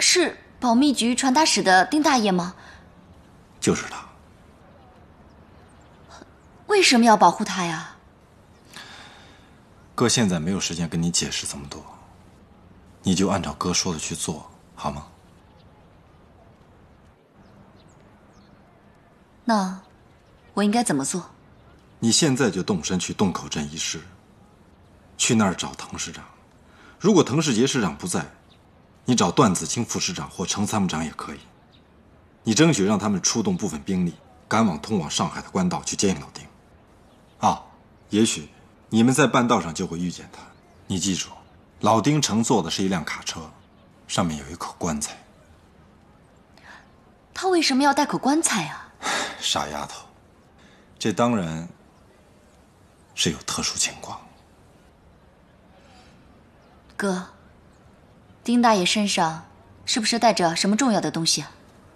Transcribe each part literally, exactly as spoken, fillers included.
是保密局传达室的丁大爷吗？ 就是他。 为什么要保护他呀？ 哥现在没有时间跟你解释这么多，你就按照哥说的去做，好吗？ 那我应该怎么做？ 你现在就动身去洞口镇医师，去那儿找滕师长。如果滕世杰师长不在，你找段子清副师长或程参谋长也可以。你争取让他们出动部分兵力，赶往通往上海的官道去接应老丁。啊，也许你们在半道上就会遇见他。你记住，老丁乘坐的是一辆卡车，上面有一口棺材。 他为什么要带口棺材啊？ 傻丫头，这当然是有特殊情况。 哥，丁大爷身上是不是带着什么重要的东西啊？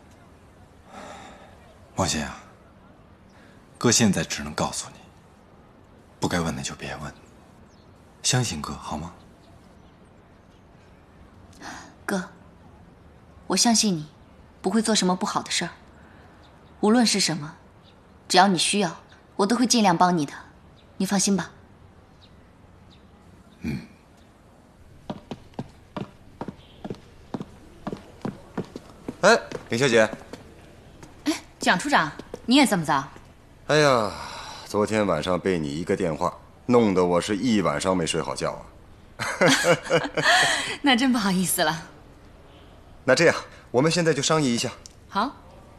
王贤啊，哥现在只能告诉你，不该问的就别问，相信哥好吗？ 哥，我相信你不会做什么不好的事儿。无论是什么，只要你需要，我都会尽量帮你的，你放心吧。 嗯。 哎，林小姐。 哎，蒋处长，你也这么早？ 哎呀，昨天晚上被你一个电话，弄得我是一晚上没睡好觉啊。 那真不好意思了。 那这样，我们现在就商议一下。 好。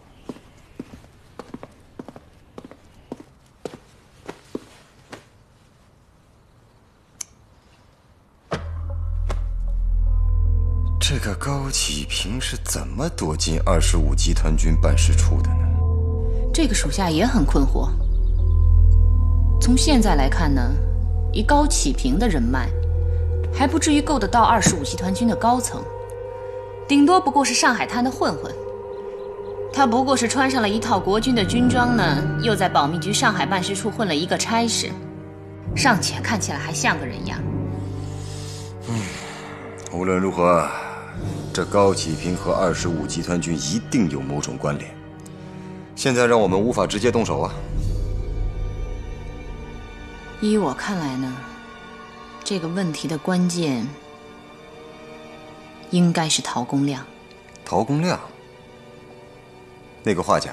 这个高启平是怎么躲进二十五集团军办事处的呢？ 这个属下也很困惑。从现在来看呢，以高启平的人脉，还不至于够得到二十五集团军的高层，顶多不过是上海滩的混混。他不过是穿上了一套国军的军装呢，又在保密局上海办事处混了一个差事，尚且看起来还像个人样。 嗯，无论如何，这高启平和二十五集团军一定有某种关联。现在让我们无法直接动手啊。 依我看来呢，这个问题的关键应该是陶公亮。 陶公亮？那个画家？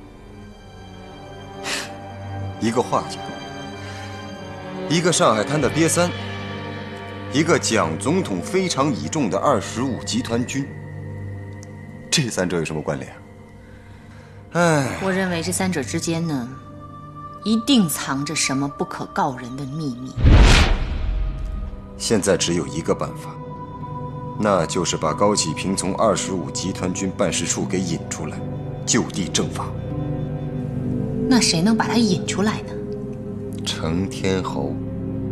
一个画家，一个上海滩的瘪三，一个蒋总统非常倚重的二十五集团军，这三者有什么关联啊？哎， 我认为这三者之间呢，一定藏着什么不可告人的秘密。 现在只有一个办法，那就是把高启平从二十五集团军办事处给引出来，就地正法。 那谁能把他引出来呢？ 程天侯。